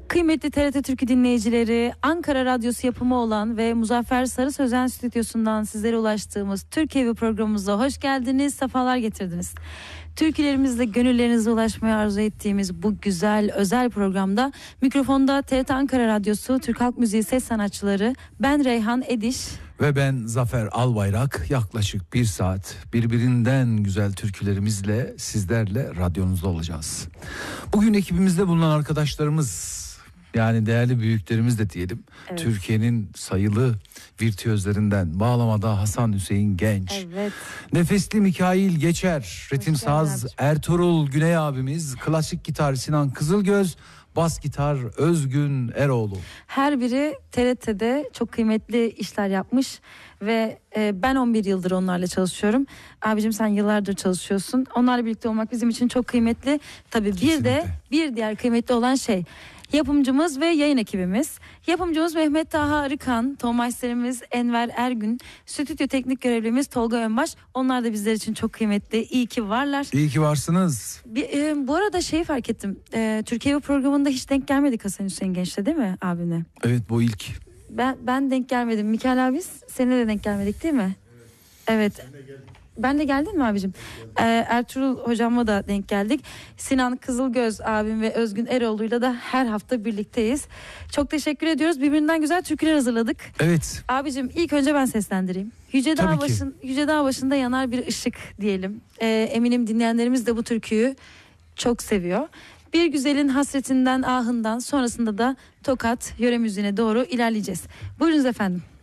Kıymetli TRT Türkü dinleyicileri, Ankara Radyosu yapımı olan ve Muzaffer Sarı Sözen stüdyosundan sizlere ulaştığımız Türk Evi programımıza hoş geldiniz, sefalar getirdiniz. Türkülerimizle gönüllerinize ulaşmaya arzu ettiğimiz bu güzel özel programda mikrofonda TRT Ankara Radyosu Türk Halk Müziği ses sanatçıları, ben Reyhan Ediş ve ben Zafer Albayrak, yaklaşık bir saat birbirinden güzel türkülerimizle sizlerle radyonuzda olacağız. Bugün ekibimizde bulunan arkadaşlarımız, yani değerli büyüklerimiz de diyelim. Evet. Türkiye'nin sayılı virtüözlerinden bağlamada Hasan Hüseyin Genç, evet. Nefesli Mikail Geçer, ritim saz Ertuğrul Güney abimiz, klasik gitar Sinan Kızılgöz, bas gitar Özgün Eroğlu. Her biri TRT'de çok kıymetli işler yapmış ve ben 11 yıldır onlarla çalışıyorum. Abicim sen yıllardır çalışıyorsun. Onlarla birlikte olmak bizim için çok kıymetli. Tabii Kesinlikle. bir diğer kıymetli olan şey yapımcımız ve yayın ekibimiz. Yapımcımız Mehmet Taha Arıkan, tonmeisterimiz Enver Ergün, stüdyo teknik görevlimiz Tolga Önbaş. Onlar da bizler için çok kıymetli. İyi ki varlar. İyi ki varsınız. Bu arada şeyi fark ettim. Türkiye bu programında hiç denk gelmedik Hasan Hüseyin Genç'le, değil mi abine? Evet, bu ilk. Ben denk gelmedim. Mikael abi seninle de denk gelmedik değil mi? Evet. Ben de geldin mi abicim? Ertuğrul hocamla da denk geldik. Sinan Kızılgöz abim ve Özgün Eroğlu'yla da her hafta birlikteyiz. Çok teşekkür ediyoruz. Birbirinden güzel türküler hazırladık. Evet. Abicim ilk önce ben seslendireyim. Yüce Dağ başında yanar bir ışık diyelim. Eminim dinleyenlerimiz de bu türküyü çok seviyor. Bir güzelin hasretinden, ahından, sonrasında da Tokat yöre müziğine doğru ilerleyeceğiz. Buyurunuz efendim.